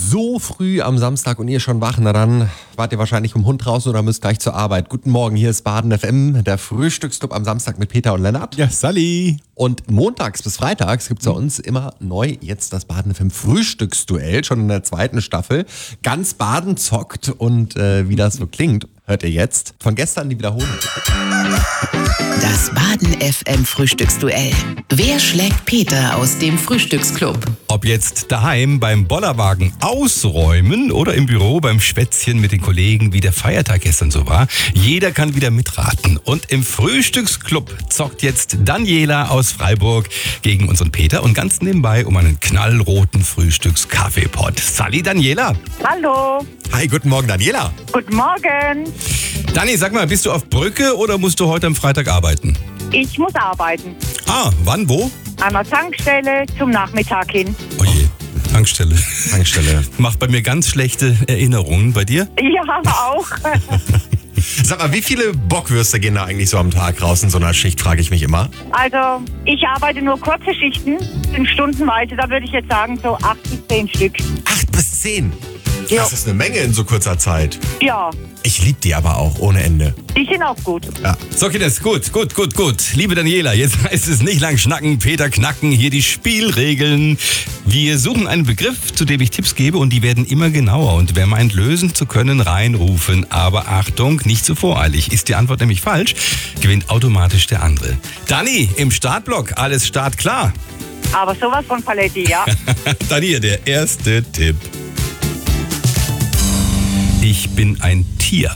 So früh am Samstag und ihr schon wach, na dann wart ihr wahrscheinlich im Hund draußen oder müsst gleich zur Arbeit. Guten Morgen, hier ist Baden FM, der Frühstücksclub am Samstag mit Peter und Lennart. Ja, Sally. Und montags bis freitags gibt's bei uns immer neu jetzt das Baden FM Frühstücksduell, schon in der 2. Staffel. Ganz Baden zockt und wie das so klingt, hört ihr jetzt. Von gestern die Wiederholung. Das Baden FM Frühstücksduell. Wer schlägt Peter aus dem Frühstücksclub? Ob jetzt daheim beim Bollerwagen ausräumen oder im Büro beim Schwätzchen mit den Kollegen, wie der Feiertag gestern so war, jeder kann wieder mitraten. Und im Frühstücksclub zockt jetzt Daniela aus Freiburg gegen unseren Peter und ganz nebenbei um einen knallroten Frühstückskaffeepot. Sally, Daniela. Hallo, Hi, guten Morgen, Daniela. guten Morgen. Dani, sag mal, bist du auf Brücke oder musst du heute am Freitag arbeiten? Ich muss arbeiten. Ah, wann, wo? An der Tankstelle zum Nachmittag hin. Oh je, Tankstelle. Tankstelle. Macht bei mir ganz schlechte Erinnerungen. Bei dir? Ja, auch. Sag mal, wie viele Bockwürste gehen da eigentlich so am Tag raus in so einer Schicht, frage ich mich immer. Also, ich arbeite nur kurze Schichten, sind stundenweise, da würde ich jetzt sagen so 8 bis 10 Stück. 8 bis 10. Ja. Das ist eine Menge in so kurzer Zeit. Ja, Ich liebe die aber auch ohne Ende. die sind auch gut. Ja. So geht es. Gut. Liebe Daniela, jetzt heißt es nicht lang schnacken, Peter knacken, hier die Spielregeln. Wir suchen einen Begriff, zu dem ich Tipps gebe und die werden immer genauer. Und wer meint, lösen zu können, reinrufen. Aber Achtung, nicht zu voreilig. Ist die Antwort nämlich falsch, gewinnt automatisch der andere. Dani, im Startblock, alles startklar. Aber sowas von Paletti, ja. Dann hier der erste Tipp. Ich bin ein Tier.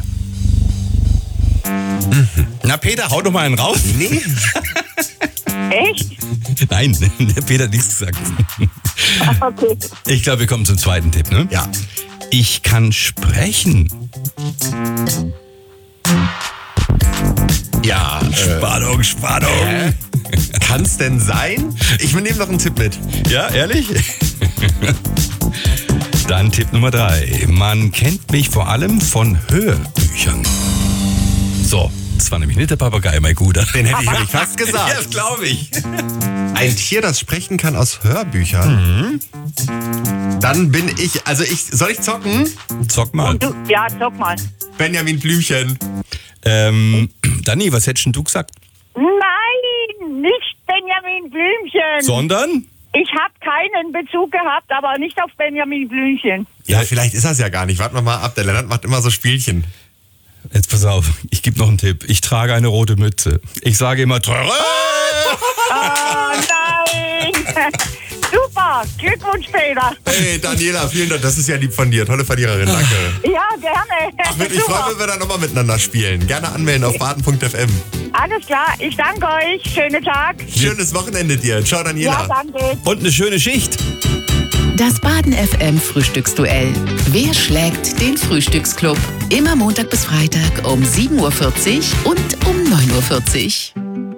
Na Peter, hau doch mal einen raus. Nee. Echt? Nein, der Peter hat nichts gesagt. Okay. Ich glaube, wir kommen zum zweiten Tipp, ne? Ja. Ich kann sprechen. Ja, Spannung. kann's denn sein? Ich nehme noch einen Tipp mit. Ja, ehrlich? Dann Tipp Nummer 3. Man kennt mich vor allem von Hörbüchern. So, das war nämlich nicht der Papagei, mein Guter. Den hätte ich nämlich fast Ja, gesagt. das glaube ich. Ein Tier, das sprechen kann aus Hörbüchern. Dann bin ich, soll ich zocken? Zock mal. Du, ja, sag mal. Benjamin Blümchen. Dani, was hättest denn du gesagt? Nein, nicht Benjamin Blümchen. Sondern? Ich habe keinen Bezug gehabt, aber nicht auf Benjamin Blümchen. Ja, vielleicht ist das ja gar nicht. Warten wir mal ab. Der Lennart macht immer so Spielchen. Jetzt pass auf, ich gebe noch einen Tipp. Ich trage eine rote Mütze. Ich sage immer Tröre. Oh nein! Super, Glückwunsch, Peter. Hey, Daniela, vielen Dank. Das ist ja lieb von dir. Tolle Verliererin, danke. Ja, gerne. Ach, ich freue mich, wenn wir dann nochmal miteinander spielen. Gerne anmelden auf baden.fm. Alles klar, ich danke euch. Schönen Tag. Schönes Wochenende dir. Ciao, Ja, Daniela. danke. Und eine schöne Schicht. Das Baden FM Frühstücksduell. Wer schlägt den Frühstücksclub? Immer Montag bis Freitag um 7.40 Uhr und um 9.40 Uhr.